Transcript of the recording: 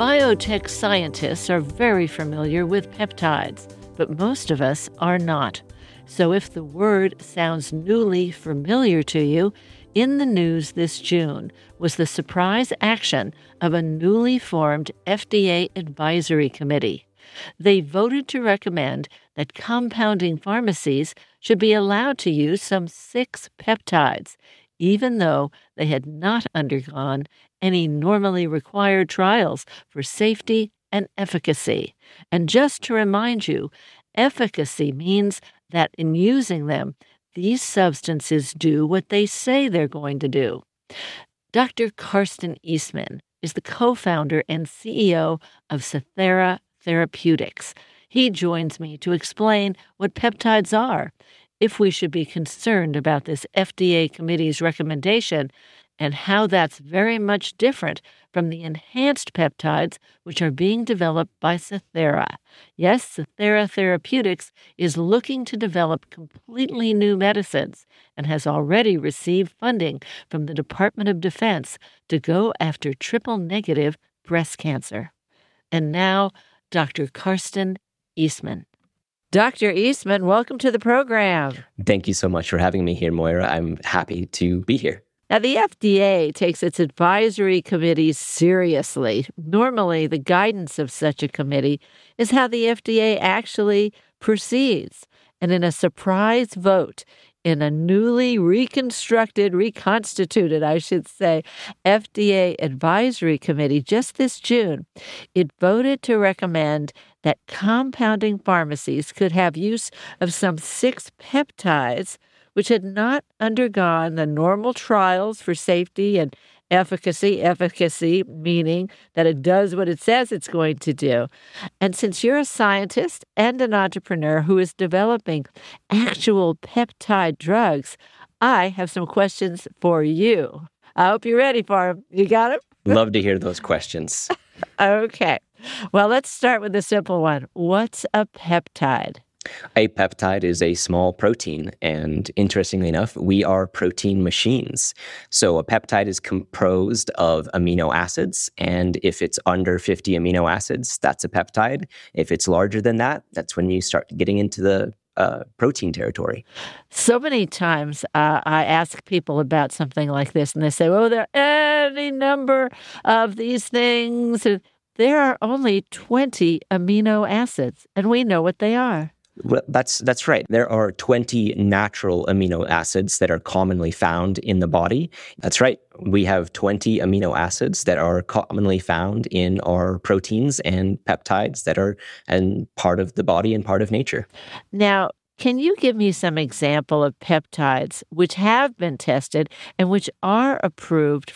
Biotech scientists are very familiar with peptides, but most of us are not. So if the word sounds newly familiar to you, in the news this June was the surprise action of a newly formed FDA advisory committee. They voted to recommend that compounding pharmacies should be allowed to use some 6 peptides, even though they had not undergone any normally required trials for safety and efficacy. And just to remind you, efficacy means that in using them, these substances do what they say they're going to do. Dr. Karsten Eastman is the co-founder and CEO of Cythera Therapeutics. He joins me to explain what peptides are, if we should be concerned about this FDA committee's recommendation, and how that's very much different from the enhanced peptides which are being developed by Cythera. Yes, Cythera Therapeutics is looking to develop completely new medicines and has already received funding from the Department of Defense to go after triple-negative breast cancer. And now, Dr. Karsten Eastman. Dr. Eastman, welcome to the program. Thank you so much for having me here, Moira. I'm happy to be here. Now, the FDA takes its advisory committees seriously. Normally, the guidance of such a committee is how the FDA actually proceeds. And in a surprise vote, in a newly reconstituted, I should say, FDA advisory committee just this June, it voted to recommend that compounding pharmacies could have use of some 6 peptides which had not undergone the normal trials for safety and efficacy meaning that it does what it says it's going to do. And since you're a scientist and an entrepreneur who is developing actual peptide drugs, I have some questions for you. I hope you're ready for them. You got them? Love to hear those questions. Okay. Well, let's start with the simple one. What's a peptide? A peptide is a small protein, and interestingly enough, we are protein machines. So a peptide is composed of amino acids, and if it's under 50 amino acids, that's a peptide. If it's larger than that, that's when you start getting into the protein territory. So many times I ask people about something like this, and they say, well, there are any number of these things. There are only 20 amino acids, and we know what they are. Well, that's right. There are 20 natural amino acids that are commonly found in the body. That's right. We have 20 amino acids that are commonly found in our proteins and peptides that are part of the body and part of nature. Now, can you give me some example of peptides which have been tested and which are approved